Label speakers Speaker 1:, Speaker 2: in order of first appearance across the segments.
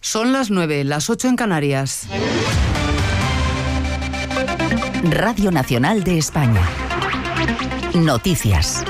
Speaker 1: Son las 9, las 8 en Canarias.
Speaker 2: Radio Nacional de España. Noticias.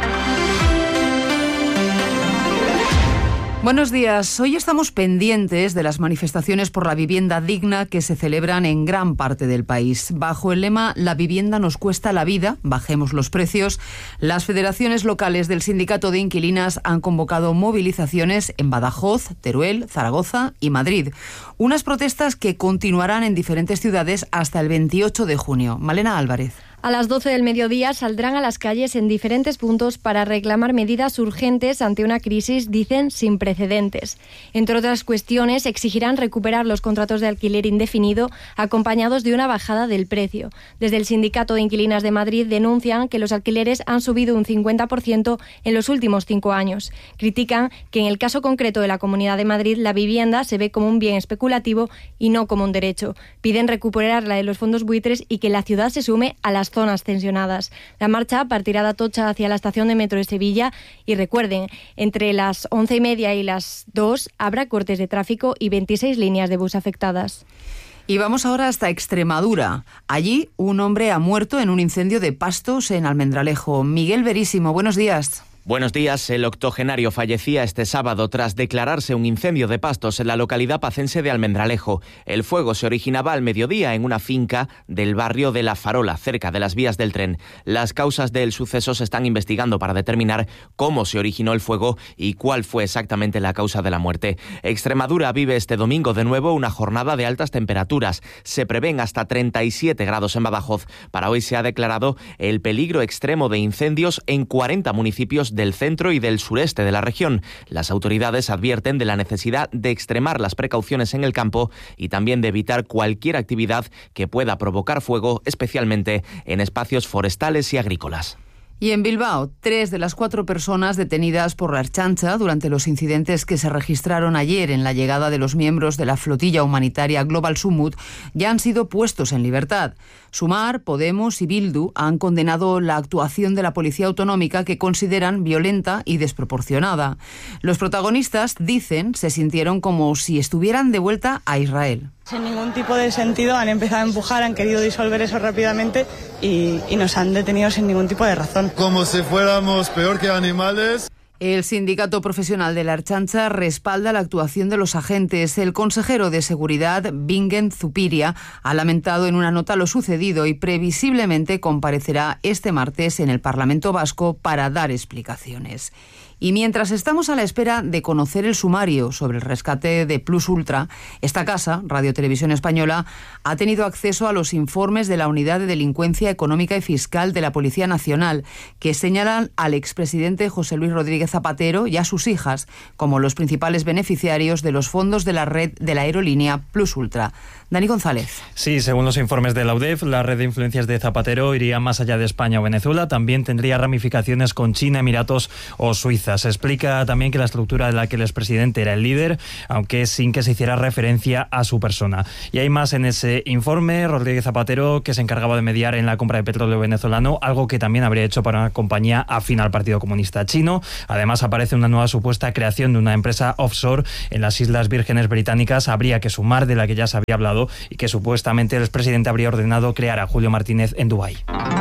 Speaker 1: Buenos días. Hoy estamos pendientes de las manifestaciones por la vivienda digna que se celebran en gran parte del país. Bajo el lema "La vivienda nos cuesta la vida, bajemos los precios", las federaciones locales del Sindicato de Inquilinas han convocado movilizaciones en Badajoz, Teruel, Zaragoza y Madrid. Unas protestas que continuarán en diferentes ciudades hasta el 28 de junio. Malena Álvarez.
Speaker 3: A las 12 del mediodía saldrán a las calles en diferentes puntos para reclamar medidas urgentes ante una crisis, dicen, sin precedentes. Entre otras cuestiones, exigirán recuperar los contratos de alquiler indefinido acompañados de una bajada del precio. Desde el Sindicato de Inquilinas de Madrid denuncian que los alquileres han subido un 50% en los últimos 5 años. Critican que en el caso concreto de la Comunidad de Madrid la vivienda se ve como un bien especulativo y no como un derecho. Piden recuperarla de los fondos buitres y que la ciudad se sume a las zonas tensionadas. La marcha partirá de Atocha hacia la estación de metro de Sevilla y recuerden, entre las 11:30 y las 2 habrá cortes de tráfico y 26 líneas de bus afectadas.
Speaker 1: Y vamos ahora hasta Extremadura. Allí un hombre ha muerto en un incendio de pastos en Almendralejo. Miguel Verísimo, buenos días.
Speaker 4: Buenos días. El octogenario fallecía este sábado tras declararse un incendio de pastos en la localidad pacense de Almendralejo. El fuego se originaba al mediodía en una finca del barrio de La Farola, cerca de las vías del tren. Las causas del suceso se están investigando para determinar cómo se originó el fuego y cuál fue exactamente la causa de la muerte. Extremadura vive este domingo de nuevo una jornada de altas temperaturas. Se prevén hasta 37 grados en Badajoz. Para hoy se ha declarado el peligro extremo de incendios en 40 municipios del centro y del sureste de la región. Las autoridades advierten de la necesidad de extremar las precauciones en el campo y también de evitar cualquier actividad que pueda provocar fuego, especialmente en espacios forestales y agrícolas.
Speaker 1: Y en Bilbao, 3 de las 4 personas detenidas por la Ertzaintza durante los incidentes que se registraron ayer en la llegada de los miembros de la flotilla humanitaria Global Sumut ya han sido puestos en libertad. Sumar, Podemos y Bildu han condenado la actuación de la Policía Autonómica, que consideran violenta y desproporcionada. Los protagonistas, dicen, se sintieron como si estuvieran de vuelta a Israel.
Speaker 5: Sin ningún tipo de sentido han empezado a empujar, han querido disolver eso rápidamente y nos han detenido sin ningún tipo de razón.
Speaker 6: Como si fuéramos peor que animales.
Speaker 1: El sindicato profesional de la Ertzaintza respalda la actuación de los agentes. El consejero de Seguridad, Bingen Zupiria, ha lamentado en una nota lo sucedido y previsiblemente comparecerá este martes en el Parlamento Vasco para dar explicaciones. Y mientras estamos a la espera de conocer el sumario sobre el rescate de Plus Ultra, esta casa, Radio Televisión Española, ha tenido acceso a los informes de la Unidad de Delincuencia Económica y Fiscal de la Policía Nacional, que señalan al expresidente José Luis Rodríguez Zapatero y a sus hijas como los principales beneficiarios de los fondos de la red de la aerolínea Plus Ultra. Dani González.
Speaker 7: Sí, según los informes de la UDEF, la red de influencias de Zapatero iría más allá de España o Venezuela. También tendría ramificaciones con China, Emiratos o Suiza. Se explica también que la estructura de la que el expresidente era el líder, aunque sin que se hiciera referencia a su persona. Y hay más en ese informe. Rodríguez Zapatero, que se encargaba de mediar en la compra de petróleo venezolano, algo que también habría hecho para una compañía afín al Partido Comunista Chino. Además, aparece una nueva supuesta creación de una empresa offshore en las Islas Vírgenes Británicas. Habría que sumar, de la que ya se había hablado, y que supuestamente el expresidente habría ordenado crear a Julio Martínez en Dubái.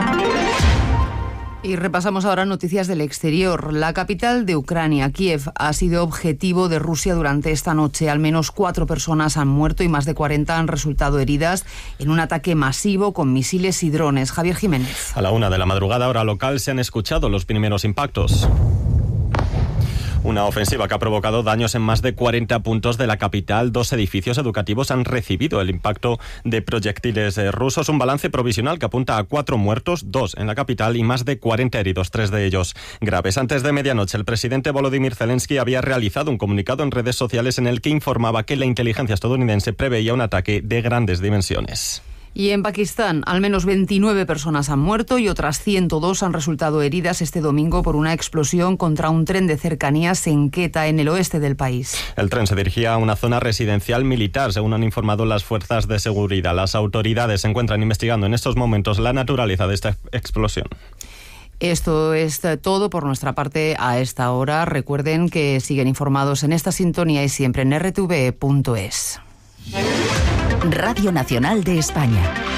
Speaker 1: Y repasamos ahora noticias del exterior. La capital de Ucrania, Kiev, ha sido objetivo de Rusia durante esta noche. Al menos 4 personas han muerto y más de 40 han resultado heridas en un ataque masivo con misiles y drones. Javier Jiménez.
Speaker 8: A la 1 de la madrugada, hora local, se han escuchado los primeros impactos. Una ofensiva que ha provocado daños en más de 40 puntos de la capital. 2 edificios educativos han recibido el impacto de proyectiles rusos. Un balance provisional que apunta a 4 muertos, 2 en la capital y más de 40 heridos, 3 de ellos graves. Antes de medianoche, el presidente Volodymyr Zelensky había realizado un comunicado en redes sociales en el que informaba que la inteligencia estadounidense preveía un ataque de grandes dimensiones.
Speaker 1: Y en Pakistán, al menos 29 personas han muerto y otras 102 han resultado heridas este domingo por una explosión contra un tren de cercanías en Quetta, en el oeste del país.
Speaker 8: El tren se dirigía a una zona residencial militar, según han informado las fuerzas de seguridad. Las autoridades se encuentran investigando en estos momentos la naturaleza de esta explosión.
Speaker 1: Esto es todo por nuestra parte a esta hora. Recuerden que siguen informados en esta sintonía y siempre en rtve.es.
Speaker 2: Radio Nacional de España.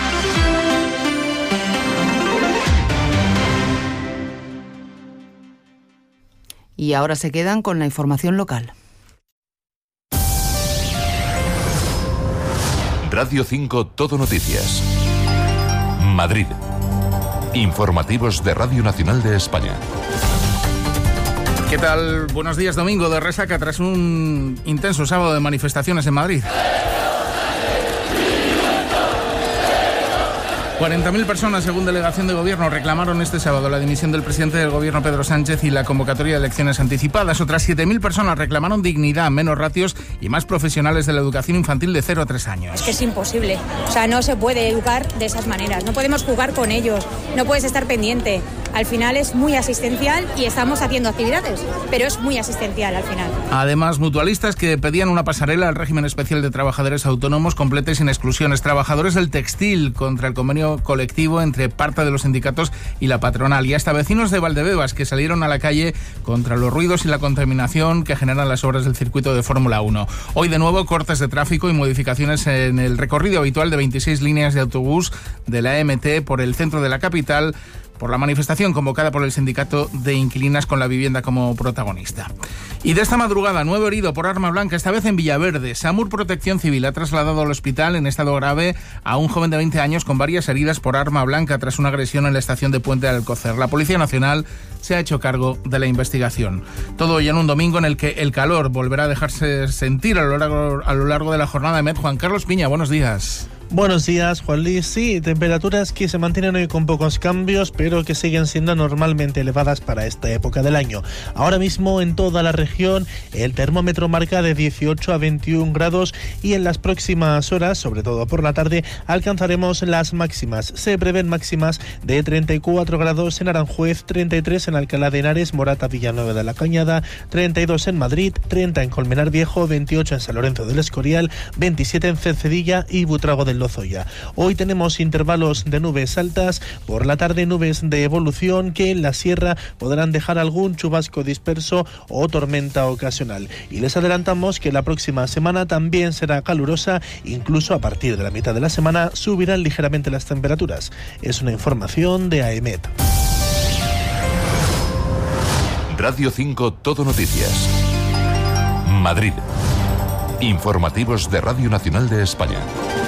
Speaker 1: Y ahora se quedan con la información local.
Speaker 9: Radio 5 Todo Noticias. Madrid. Informativos de Radio Nacional de España.
Speaker 10: ¿Qué tal? Buenos días, domingo de resaca tras un intenso sábado de manifestaciones en Madrid. 40.000 personas, según delegación de gobierno, reclamaron este sábado la dimisión del presidente del gobierno, Pedro Sánchez, y la convocatoria de elecciones anticipadas. Otras 7.000 personas reclamaron dignidad, menos ratios y más profesionales de la educación infantil de 0 a 3 años.
Speaker 11: Es que es imposible. O sea, no se puede educar de esas maneras. No podemos jugar con ellos. No puedes estar pendiente. Al final es muy asistencial y estamos haciendo actividades, pero es muy asistencial al final.
Speaker 10: Además, mutualistas que pedían una pasarela al régimen especial de trabajadores autónomos completa y sin exclusiones. Trabajadores del textil contra el convenio colectivo entre parte de los sindicatos y la patronal. Y hasta vecinos de Valdebebas que salieron a la calle contra los ruidos y la contaminación que generan las obras del circuito de Fórmula 1. Hoy de nuevo cortes de tráfico y modificaciones en el recorrido habitual de 26 líneas de autobús de la EMT por el centro de la capital, por la manifestación convocada por el sindicato de inquilinas con la vivienda como protagonista. Y de esta madrugada, 9 herido por arma blanca, esta vez en Villaverde. SAMUR Protección Civil ha trasladado al hospital en estado grave a un joven de 20 años con varias heridas por arma blanca tras una agresión en la estación de Puente de Alcócer. La Policía Nacional se ha hecho cargo de la investigación. Todo ya en un domingo en el que el calor volverá a dejarse sentir a lo largo de la jornada. Juan Carlos Piña, buenos días.
Speaker 12: Buenos días, Juan Luis. Sí, temperaturas que se mantienen hoy con pocos cambios, pero que siguen siendo normalmente elevadas para esta época del año. Ahora mismo en toda la región el termómetro marca de 18 a 21 grados y en las próximas horas, sobre todo por la tarde, alcanzaremos las máximas. Se prevén máximas de 34 grados en Aranjuez, 33 en Alcalá de Henares, Morata, Villanueva de la Cañada, 32 en Madrid, 30 en Colmenar Viejo, 28 en San Lorenzo del Escorial, 27 en Cercedilla y Butrago del Lozoya. Hoy tenemos intervalos de nubes altas, por la tarde nubes de evolución que en la sierra podrán dejar algún chubasco disperso o tormenta ocasional. Y les adelantamos que la próxima semana también será calurosa, incluso a partir de la mitad de la semana subirán ligeramente las temperaturas. Es una información de AEMET.
Speaker 9: Radio 5 Todo Noticias. Madrid. Informativos de Radio Nacional de España.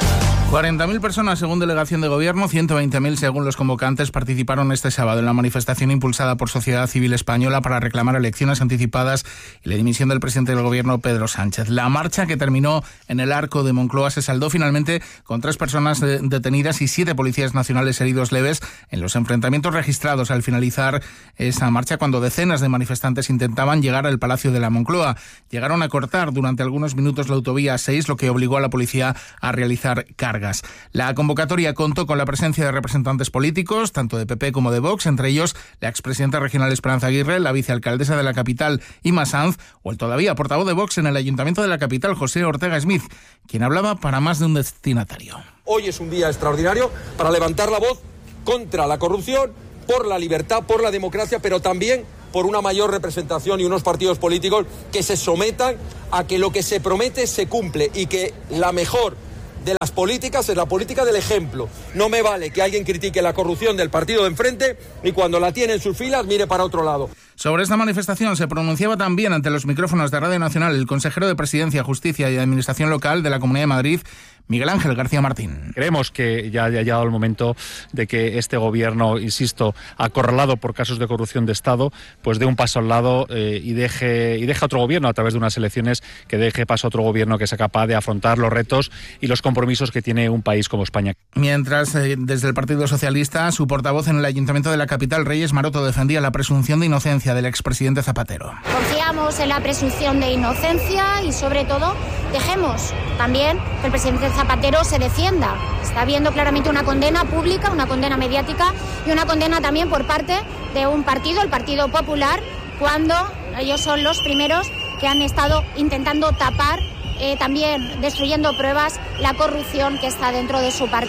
Speaker 10: 40.000 personas, según delegación de gobierno, 120.000 según los convocantes, participaron este sábado en la manifestación impulsada por Sociedad Civil Española para reclamar elecciones anticipadas y la dimisión del presidente del gobierno, Pedro Sánchez. La marcha, que terminó en el Arco de Moncloa, se saldó finalmente con 3 personas detenidas y 7 policías nacionales heridos leves en los enfrentamientos registrados al finalizar esa marcha, cuando decenas de manifestantes intentaban llegar al Palacio de la Moncloa. Llegaron a cortar durante algunos minutos la autovía 6, lo que obligó a la policía a realizar cargas. La convocatoria contó con la presencia de representantes políticos, tanto de PP como de Vox, entre ellos la expresidenta regional Esperanza Aguirre, la vicealcaldesa de la capital, Ima Sanz, o el todavía portavoz de Vox en el Ayuntamiento de la capital, José Ortega Smith, quien hablaba para más de un destinatario.
Speaker 13: Hoy es un día extraordinario para levantar la voz contra la corrupción, por la libertad, por la democracia, pero también por una mayor representación y unos partidos políticos que se sometan a que lo que se promete se cumple y que la mejor de las políticas es la política del ejemplo. No me vale que alguien critique la corrupción del partido de enfrente y cuando la tiene en sus filas mire para otro lado.
Speaker 10: Sobre esta manifestación se pronunciaba también ante los micrófonos de Radio Nacional el consejero de Presidencia, Justicia y Administración Local de la Comunidad de Madrid, Miguel Ángel García Martín.
Speaker 14: Creemos que ya ha llegado el momento de que este gobierno, insisto, acorralado por casos de corrupción de Estado, pues dé un paso al lado y deje a otro gobierno, a través de unas elecciones, que deje paso a otro gobierno que sea capaz de afrontar los retos y los compromisos que tiene un país como España.
Speaker 10: Mientras, desde el Partido Socialista, su portavoz en el Ayuntamiento de la capital, Reyes Maroto, defendía la presunción de inocencia del expresidente Zapatero.
Speaker 15: Confiamos en la presunción de inocencia y, sobre todo, dejemos también que el presidente Zapatero se defienda. Está habiendo claramente una condena pública, una condena mediática y una condena también por parte de un partido, el Partido Popular, cuando ellos son los primeros que han estado intentando tapar, también destruyendo pruebas, la corrupción que está dentro de su partido.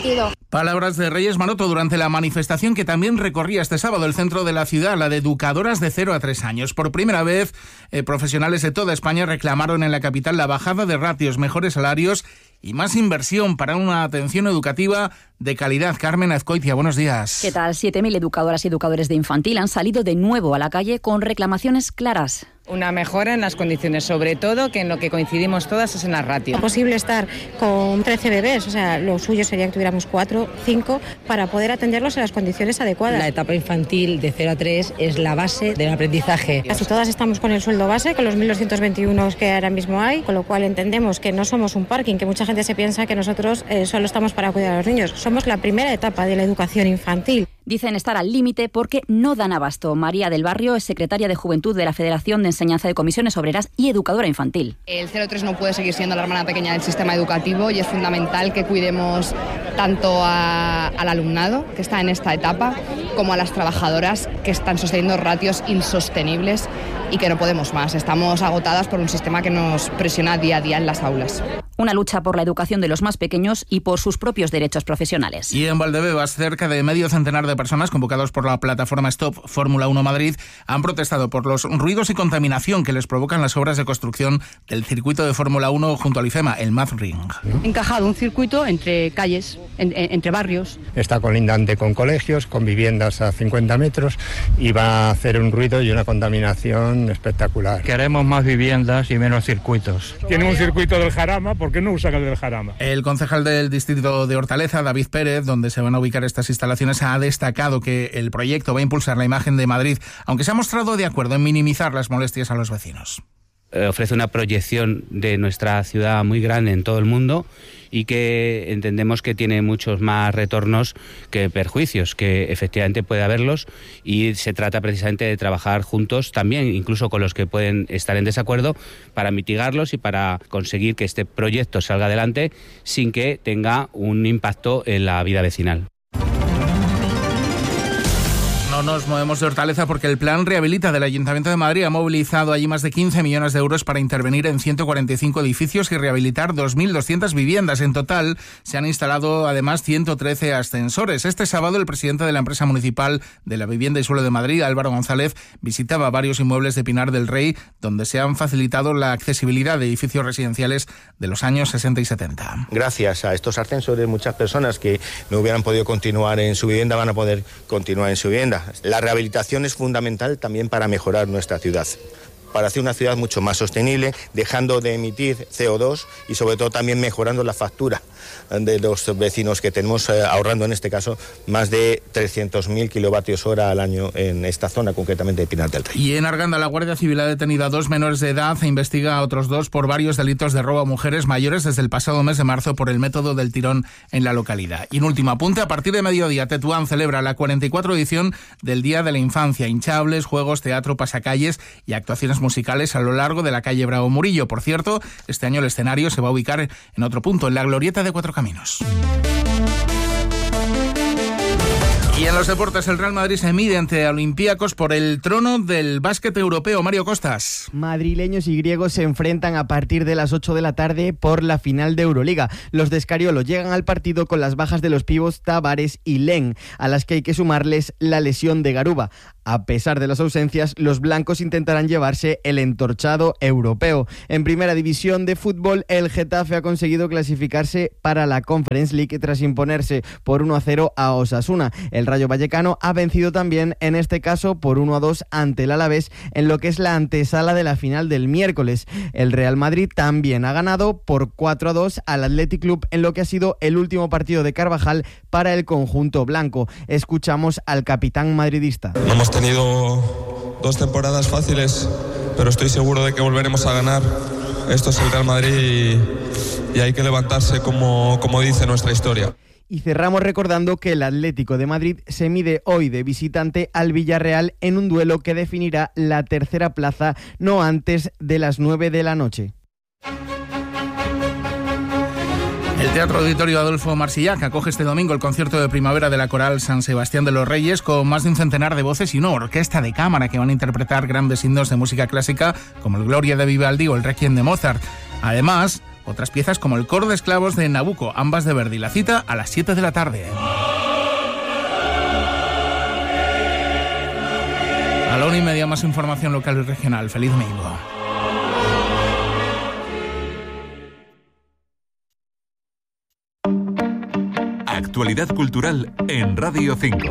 Speaker 10: Palabras de Reyes Maroto durante la manifestación que también recorría este sábado el centro de la ciudad, la de educadoras de 0 a 3 años. Por primera vez, profesionales de toda España reclamaron en la capital la bajada de ratios, mejores salarios y más inversión para una atención educativa de calidad. Carmen Azcoitia, buenos días.
Speaker 16: ¿Qué tal? 7.000 educadoras y educadores de infantil han salido de nuevo a la calle con reclamaciones claras.
Speaker 17: Una mejora en las condiciones, sobre todo que en lo que coincidimos todas es en la ratio.
Speaker 18: Es posible estar con 13 bebés, o sea, lo suyo sería que tuviéramos 4, 5, para poder atenderlos en las condiciones adecuadas.
Speaker 19: La etapa infantil de 0 a 3 es la base del aprendizaje.
Speaker 18: Casi todas estamos con el sueldo base, con los 1.221 que ahora mismo hay, con lo cual entendemos que no somos un parking, que mucha gente se piensa que nosotros solo estamos para cuidar a los niños. Somos la primera etapa de la educación infantil.
Speaker 16: Dicen estar al límite porque no dan abasto. María del Barrio es secretaria de Juventud de la Federación de Enseñanza de Comisiones Obreras y educadora infantil.
Speaker 20: El 0-3 no puede seguir siendo la hermana pequeña del sistema educativo y es fundamental que cuidemos tanto al alumnado que está en esta etapa como a las trabajadoras que están sosteniendo ratios insostenibles y que no podemos más. Estamos agotadas por un sistema que nos presiona día a día en las aulas.
Speaker 16: Una lucha por la educación de los más pequeños y por sus propios derechos profesionales.
Speaker 10: Y en Valdebebas, cerca de medio centenar de personas convocados por la plataforma Stop Fórmula 1 Madrid han protestado por los ruidos y contaminación que les provocan las obras de construcción del circuito de Fórmula 1 junto al IFEMA, el Mazring.
Speaker 21: Encajado un circuito entre calles, entre barrios.
Speaker 22: Está colindante con colegios, con viviendas a 50 metros y va a hacer un ruido y una contaminación espectacular.
Speaker 23: Queremos más viviendas y menos circuitos. Tiene un circuito del Jarama, ¿por qué no usan el del Jarama?
Speaker 10: El concejal del distrito de Hortaleza, David Pérez, donde se van a ubicar estas instalaciones, ha destacado que el proyecto va a impulsar la imagen de Madrid, aunque se ha mostrado de acuerdo en minimizar las molestias a los vecinos.
Speaker 24: Ofrece una proyección de nuestra ciudad muy grande en todo el mundo y que entendemos que tiene muchos más retornos que perjuicios, que efectivamente puede haberlos, y se trata precisamente de trabajar juntos también, incluso con los que pueden estar en desacuerdo, para mitigarlos y para conseguir que este proyecto salga adelante sin que tenga un impacto en la vida vecinal.
Speaker 10: No nos movemos de Hortaleza porque el Plan Rehabilita del Ayuntamiento de Madrid ha movilizado allí más de 15 millones de euros para intervenir en 145 edificios y rehabilitar 2.200 viviendas. En total se han instalado además 113 ascensores. Este sábado el presidente de la empresa municipal de la Vivienda y Suelo de Madrid, Álvaro González, visitaba varios inmuebles de Pinar del Rey donde se han facilitado la accesibilidad de edificios residenciales de los años 60 y 70.
Speaker 25: Gracias a estos ascensores, muchas personas que no hubieran podido continuar en su vivienda van a poder continuar en su vivienda. La rehabilitación es fundamental también para mejorar nuestra ciudad, para hacer una ciudad mucho más sostenible, dejando de emitir CO2 y sobre todo también mejorando la factura de los vecinos que tenemos, ahorrando en este caso más de 300.000 kilovatios hora al año en esta zona, concretamente de Pinar del Rey.
Speaker 10: Y en Arganda la Guardia Civil ha detenido a 2 menores de edad e investiga a otros 2 por varios delitos de robo a mujeres mayores desde el pasado mes de marzo por el método del tirón en la localidad. Y en último apunte, a partir de mediodía Tetuán celebra la 44 edición del Día de la Infancia, hinchables, juegos, teatro, pasacalles y actuaciones musicales a lo largo de la calle Bravo Murillo. Por cierto, este año el escenario se va a ubicar en otro punto, en la Glorieta de Cuatro Caminos. Y en los deportes, el Real Madrid se mide ante Olympiacos por el trono del básquet europeo. Mario Costas.
Speaker 26: Madrileños y griegos se enfrentan a partir de las 8 de la tarde por la final de Euroliga. Los de Escariolo llegan al partido con las bajas de los pívos Tavares y Len, a las que hay que sumarles la lesión de Garuba. A pesar de las ausencias, los blancos intentarán llevarse el entorchado europeo. En primera división de fútbol, el Getafe ha conseguido clasificarse para la Conference League tras imponerse por 1-0 a Osasuna. El Rayo Vallecano ha vencido también, en este caso por 1-2 ante el Alavés, en lo que es la antesala de la final del miércoles. El Real Madrid también ha ganado por 4-2 al Athletic Club en lo que ha sido el último partido de Carvajal para el conjunto blanco. Escuchamos al capitán madridista.
Speaker 27: Hemos tenido 2 temporadas fáciles, pero estoy seguro de que volveremos a ganar. Esto es el Real Madrid y hay que levantarse como dice nuestra historia.
Speaker 26: Y cerramos recordando que el Atlético de Madrid se mide hoy de visitante al Villarreal en un duelo que definirá la tercera plaza no antes de las 9 de la noche.
Speaker 10: El Teatro Auditorio Adolfo Marsillac acoge este domingo el concierto de primavera de la Coral San Sebastián de los Reyes con más de un centenar de voces y una orquesta de cámara que van a interpretar grandes himnos de música clásica como el Gloria de Vivaldi o el Requiem de Mozart. Además, otras piezas como el Coro de Esclavos de Nabucco, ambas de Verdi. La cita a las 7 de la tarde. A la 1:30 más información local y regional. Feliz domingo.
Speaker 9: Actualidad cultural en Radio 5.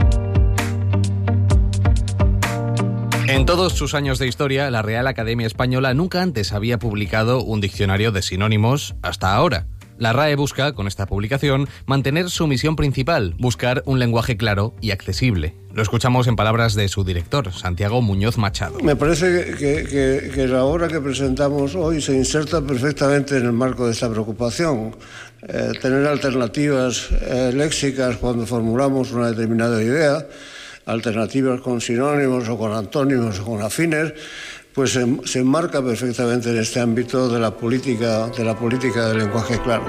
Speaker 2: En todos sus años de historia, la Real Academia Española nunca antes había publicado un diccionario de sinónimos hasta ahora. La RAE busca, con esta publicación, mantener su misión principal, buscar un lenguaje claro y accesible. Lo escuchamos en palabras de su director, Santiago Muñoz Machado.
Speaker 3: Me parece que la obra que presentamos hoy se inserta perfectamente en el marco de esta preocupación. Tener alternativas léxicas cuando formulamos una determinada idea, alternativas con sinónimos o con antónimos o con afines, pues se enmarca perfectamente en este ámbito de la política del lenguaje claro.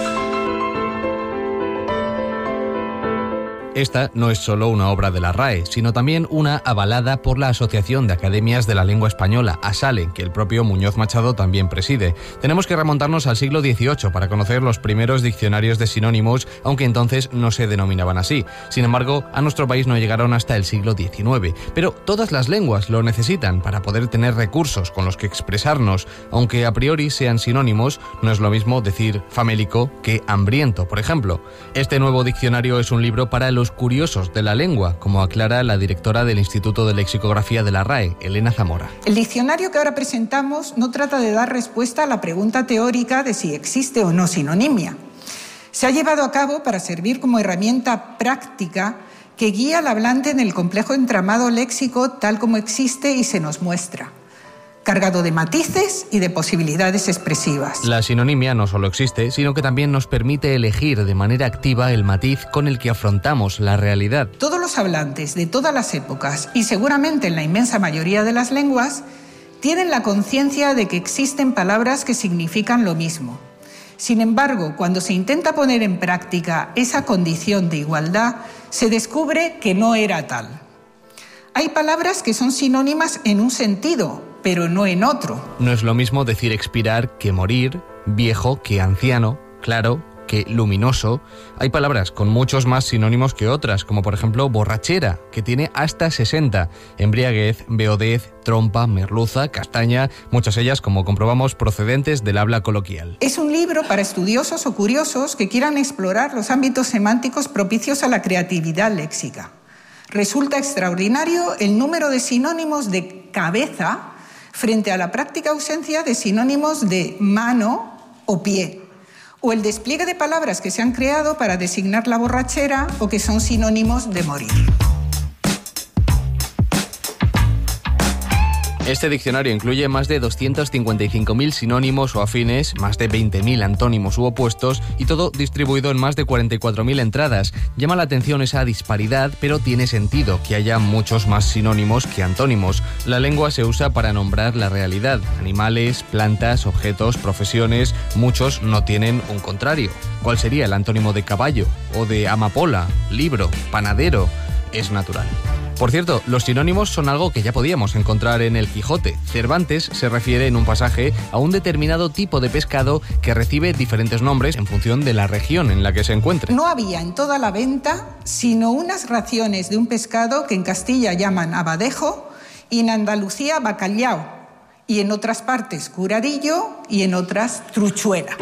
Speaker 2: Esta no es solo una obra de la RAE, sino también una avalada por la Asociación de Academias de la Lengua Española, ASALE, que el propio Muñoz Machado también preside. Tenemos que remontarnos al siglo XVIII para conocer los primeros diccionarios de sinónimos, aunque entonces no se denominaban así. Sin embargo, a nuestro país no llegaron hasta el siglo XIX. Pero todas las lenguas lo necesitan para poder tener recursos con los que expresarnos. Aunque a priori sean sinónimos, no es lo mismo decir famélico que hambriento, por ejemplo. Este nuevo diccionario es un libro para los curiosos de la lengua, como aclara la directora del Instituto de Lexicografía de la RAE, Elena Zamora.
Speaker 4: El diccionario que ahora presentamos no trata de dar respuesta a la pregunta teórica de si existe o no sinonimia. Se ha llevado a cabo para servir como herramienta práctica que guía al hablante en el complejo entramado léxico tal como existe y se nos muestra, cargado de matices y de posibilidades expresivas.
Speaker 2: La sinonimia no solo existe, sino que también nos permite elegir de manera activa el matiz con el que afrontamos la realidad.
Speaker 4: Todos los hablantes de todas las épocas, y seguramente en la inmensa mayoría de las lenguas, tienen la conciencia de que existen palabras que significan lo mismo. Sin embargo, cuando se intenta poner en práctica esa condición de igualdad, se descubre que no era tal. Hay palabras que son sinónimas en un sentido, pero no en otro.
Speaker 2: No es lo mismo decir expirar que morir, viejo que anciano, claro que luminoso. Hay palabras con muchos más sinónimos que otras, como por ejemplo borrachera, que tiene hasta 60, embriaguez, beodez, trompa, merluza, castaña, muchas ellas, como comprobamos, procedentes del habla coloquial.
Speaker 4: Es un libro para estudiosos o curiosos que quieran explorar los ámbitos semánticos propicios a la creatividad léxica. Resulta extraordinario el número de sinónimos de cabeza frente a la práctica ausencia de sinónimos de mano o pie, o el despliegue de palabras que se han creado para designar la borrachera o que son sinónimos de morir.
Speaker 2: Este diccionario incluye más de 255.000 sinónimos o afines, más de 20.000 antónimos u opuestos y todo distribuido en más de 44.000 entradas. Llama la atención esa disparidad, pero tiene sentido que haya muchos más sinónimos que antónimos. La lengua se usa para nombrar la realidad. Animales, plantas, objetos, profesiones, muchos no tienen un contrario. ¿Cuál sería el antónimo de caballo? ¿O de amapola? ¿Libro? ¿Panadero? Es natural. Por cierto, los sinónimos son algo que ya podíamos encontrar en el Quijote. Cervantes se refiere en un pasaje a un determinado tipo de pescado que recibe diferentes nombres en función de la región en la que se encuentre.
Speaker 4: No había en toda la venta sino unas raciones de un pescado que en Castilla llaman abadejo y en Andalucía bacalhau, y en otras partes curadillo y en otras truchuela.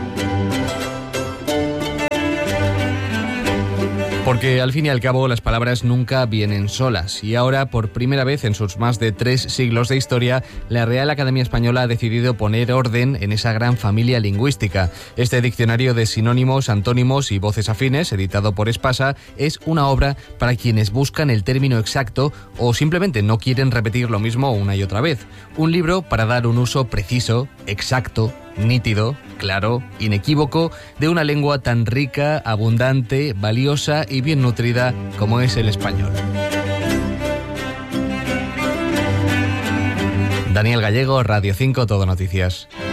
Speaker 2: Porque al fin y al cabo las palabras nunca vienen solas y ahora, por primera vez en sus más de 3 siglos de historia, la Real Academia Española ha decidido poner orden en esa gran familia lingüística. Este diccionario de sinónimos, antónimos y voces afines, editado por Espasa, es una obra para quienes buscan el término exacto o simplemente no quieren repetir lo mismo una y otra vez. Un libro para dar un uso preciso, exacto, nítido, claro, inequívoco, de una lengua tan rica, abundante, valiosa y bien nutrida como es el español. Daniel Gallego, Radio 5, Todo Noticias.